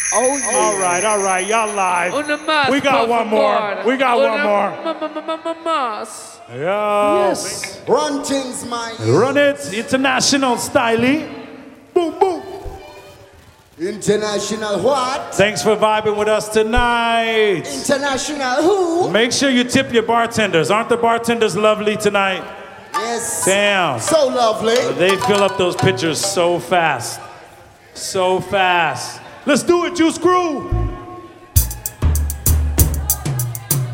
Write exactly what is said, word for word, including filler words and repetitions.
Oh, yeah. All right, all right, y'all live. Una más, We got por one more. favor. We got Una one more. ma- ma- ma- ma- ma- Más. Yo. Yes. Run things, man. Run it. International style. Boom, boom. International what? Thanks for vibing with us tonight. International who? Make sure you tip your bartenders. Aren't the bartenders lovely tonight? Yes. Damn. So lovely. They fill up those pitchers so fast. So fast. Let's do it, Juice Crew.